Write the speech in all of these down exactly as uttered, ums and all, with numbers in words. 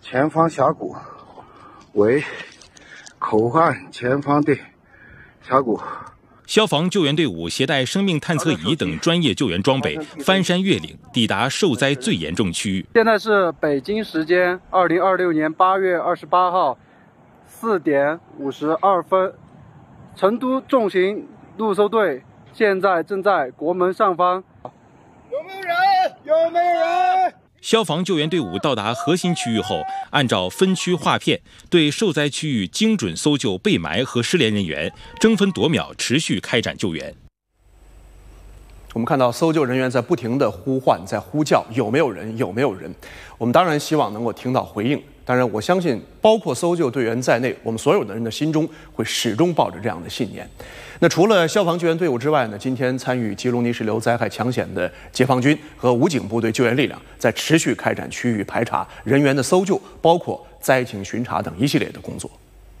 前方峡谷为口岸前方的峡谷。 消防救援队伍携带生命探测仪等专业救援装备，翻山越岭，抵达受灾最严重区域。 现在是北京时间二零二六年八月二十八号四点五十二分，成都重型路搜队现在正在国门上方。 有没有人？有没有人？ 消防救援队伍到达核心区域后，按照分区划片，对受灾区域精准搜救被埋和失联人员，争分夺秒持续开展救援。 我们看到搜救人员在不停地呼唤，在呼叫，有没有人？有没有人？我们当然希望能够听到回应。当然，我相信，包括搜救队员在内，我们所有的人的心中会始终抱着这样的信念。那除了消防救援队伍之外呢，今天参与吉隆泥石流灾害抢险的解放军和武警部队救援力量在持续开展区域排查、人员的搜救，包括灾情巡查等一系列的工作。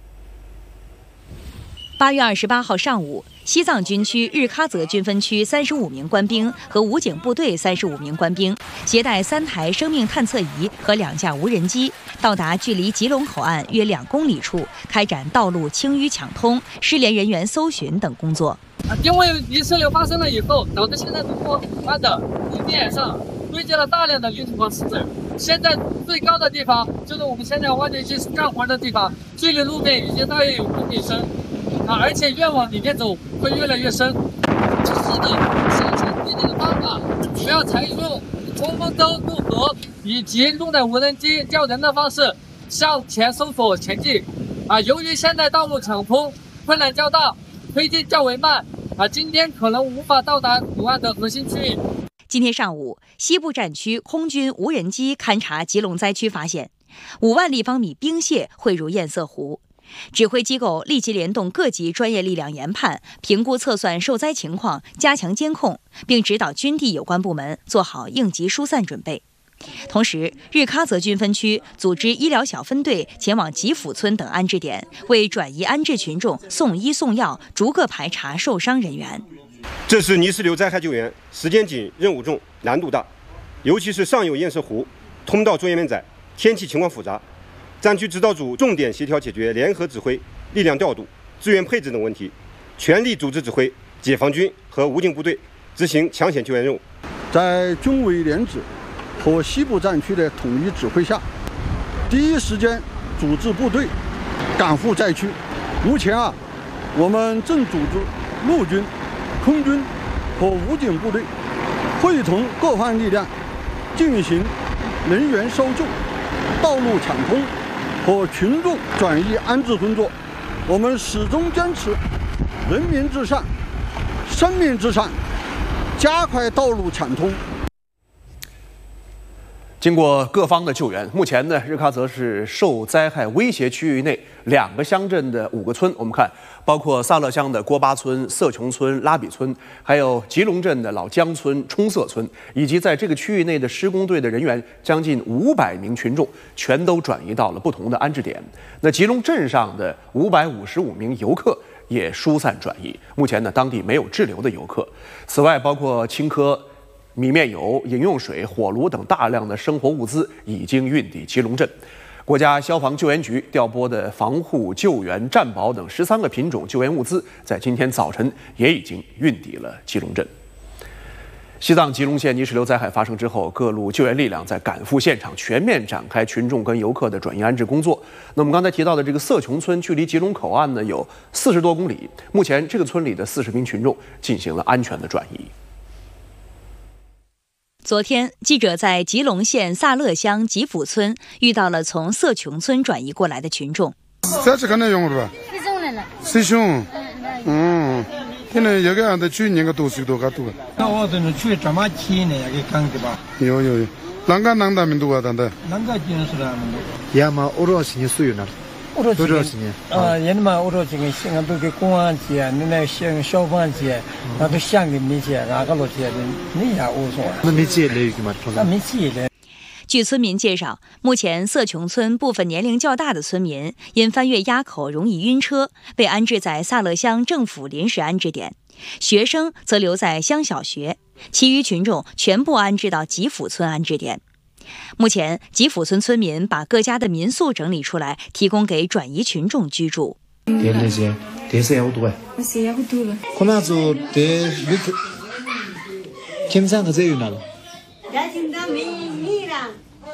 八月二十八号上午，西藏军区日喀则军分区三十五名官兵和武警部队三十五名官兵，携带三台生命探测仪和两架无人机，到达距离吉隆口岸约两公里处，开展道路清淤抢通、失联人员搜寻等工作。 因为泥石流发生了以后，导致现在中国它的路面上堆积了大量的泥土和石子。现在最高的地方就是我们现在挖掘机干活的地方，距离路面已经大约有公里深。啊，而且越往里面走会越来越深。这是的，下沉地震的方法主要采用冲锋舟渡河以及用的无人机吊人的方式向前搜索前进。啊，由于现在道路抢通困难较大，推进较为慢。啊，今天可能无法到达口岸的核心区域。 今天上午，西部战区空军无人机勘察吉隆灾区，发现五万立方米冰屑汇入堰塞湖。指挥机构立即联动各级专业力量研判、评估测算受灾情况，加强监控，并指导军地有关部门做好应急疏散准备。同时，日喀则军分区组织医疗小分队前往吉府村等安置点，为转移安置群众送医送药，逐个排查受伤人员。 这是泥石流灾害救援，时间紧、任务重、难度大，尤其是上游堰塞湖通道作业面窄，天气情况复杂。战区指导组重点协调解决联合指挥、力量调度、资源配置等问题，全力组织指挥解放军和武警部队执行抢险救援任务。 在军委联指和西部战区的统一指挥下，第一时间组织部队赶赴灾区。目前啊，我们正组织陆军、空军和武警部队会同各方力量进行人员搜救、道路抢通和群众转移安置工作。我们始终坚持人民至上、生命至上，加快道路抢通。 经过各方的救援，目前呢，日喀则是受灾害威胁区域内两个乡镇的五个村，我们看包括萨勒乡的郭巴村、色琼村、拉比村，还有吉隆镇的老江村、冲色村，以及在这个区域内的施工队的人员将近五百名群众，全都转移到了不同的安置点。那吉隆镇上的五百五十五名游客也疏散转移，目前呢，当地没有滞留的游客。此外，包括青稞、米面油、饮用水、火炉等大量的生活物资已经运抵吉隆镇。国家消防救援局调拨的防护、救援、战保等十三个品种救援物资，在今天早晨也已经运抵了吉隆镇。西藏吉隆县泥石流灾害发生之后，各路救援力量在赶赴现场，全面展开群众跟游客的转移安置工作。那我们刚才提到的这个色琼村，距离吉隆口岸呢有四十多公里，目前这个村里的四十名群众进行了安全的转移。 昨天，记者在吉隆县萨勒乡吉府村遇到了从色琼村转移过来的群众。 这是可能用的吧？谁送来了？谁送？嗯，可能有个样的去年个多岁多个多。 那我这能去这么天呢？也给讲的吧？ 有有有，啷个啷个民多啊？等等。 啷个就是了， 也嘛，我多少年属于呢？ 我说多少年？ 啊，人嘛，我说这个现在都给公安局，你那消消防局，那都乡里面去，哪个路去的？你也我说。 那没接来个嘛？ 那没接来。 据村民介绍，目前色琼村部分年龄较大的村民因翻越垭口容易晕车，被安置在萨勒乡政府临时安置点；学生则留在乡小学，其余群众全部安置到吉府村安置点。 目前，吉府村村民把各家的民宿整理出来，提供给转移群众居住。 电那些电视也好多哎， 是也好多了。 可能就电有，天上个这有那了。 那就那没你了。